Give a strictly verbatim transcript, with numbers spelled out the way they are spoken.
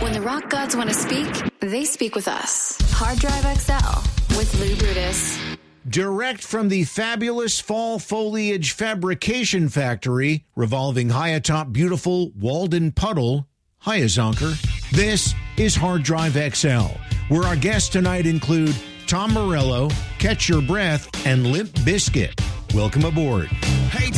When the rock gods want to speak, they speak with us. Hard Drive X L with Lou Brutus. Direct from the fabulous fall foliage fabrication factory revolving high atop beautiful Walden Puddle. Hiya, Zonker. This is Hard Drive X L, where our guests tonight include Tom Morello, Catch Your Breath, and Limp Bizkit. Welcome aboard. Hey,